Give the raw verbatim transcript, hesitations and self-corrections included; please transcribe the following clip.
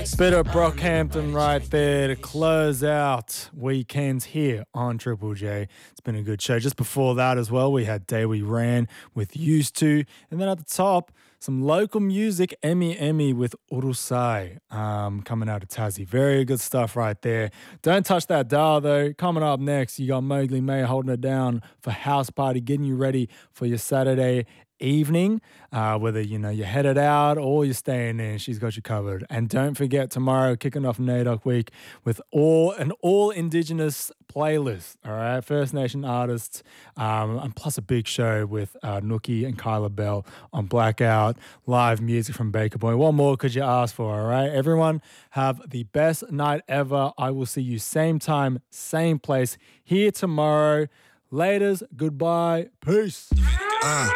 Bit of Brockhampton right there to close out weekends here on Triple J. It's been a good show. Just before that as well, we had Day We Ran with Used To. And then at the top, some local music, Emmy Emmy with Urusai, um, coming out of Tassie. Very good stuff right there. Don't touch that dial though. Coming up next, you got Mowgli May holding it down for House Party, getting you ready for your Saturday evening, uh, whether you know you're headed out or you're staying in, she's got you covered. And don't forget, tomorrow kicking off NAIDOC week with all an all Indigenous playlist. All right, First Nation artists, um, and plus a big show with uh, Nookie and Kyla Bell on Blackout. Live music from Baker Boy. What more could you ask for? All right, everyone, have the best night ever. I will see you same time, same place here tomorrow. Laters, goodbye, peace. Uh.